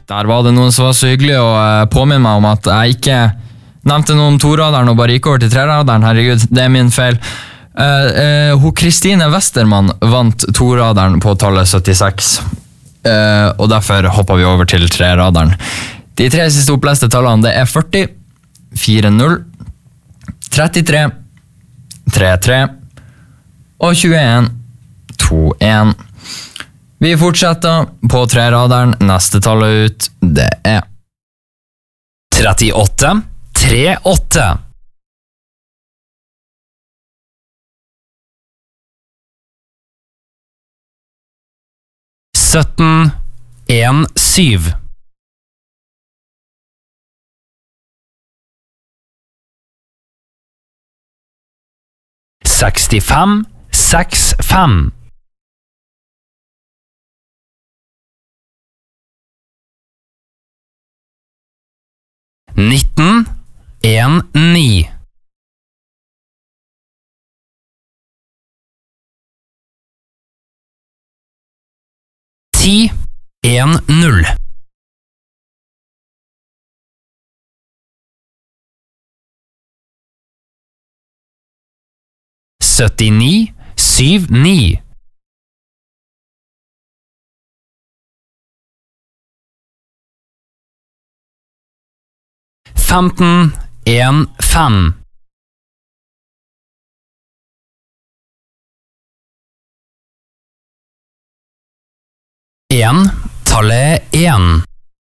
Der var det noen som var så hyggelig å påminne meg om at jeg ikke nevnte noe om toraderen og bare gikk over til treraderen. Herregud, det er min feil. Kristine Westermann vant toraderen på tallet 76, og derfor hoppet vi over til treraderen. De tre siste oppleste tallene det er 40, 4-0, 33, 3-3 og 21, 2-1. Vi fortsetter på treraderen. Neste tallet ut, det er 38, 3-8. 17, 1-7. 65, 6-5. 19, 1-9. 10, 1-0. 79, 7-9. 15, 1-5. 1, tallet 1.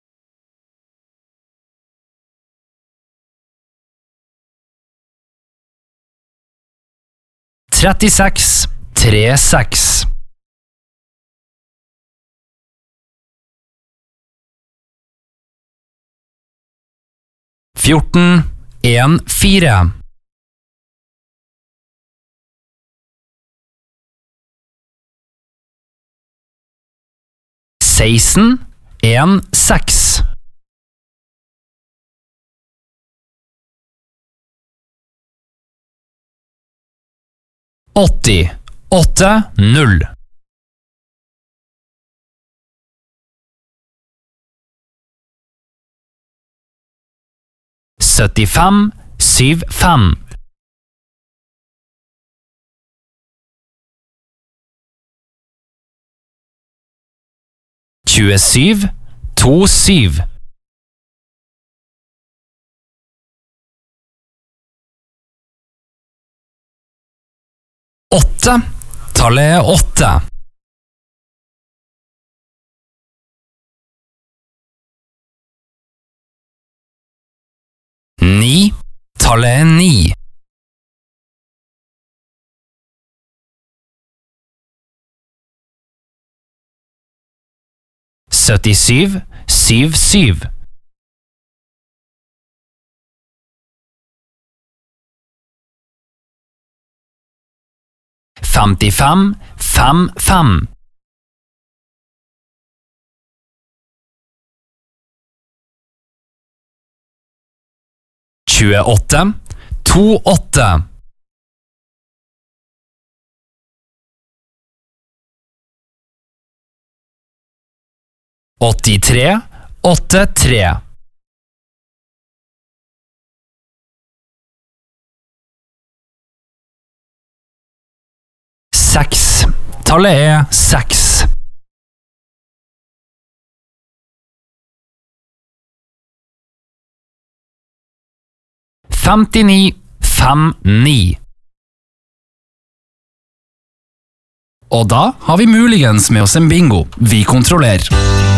36, 3-6. 14, 1-4. 16, 1-6. 80, 8-0. 75, 7-5. 27, 2-7. 8, tallet 8. 9, tallet 9. 77, 7-7. 55, 5-5. 28, 2-8. 83, 8-3. 6, tallet er 6. 59, 5-9. Og da har vi muligens med oss en bingo. Vi kontrollerer.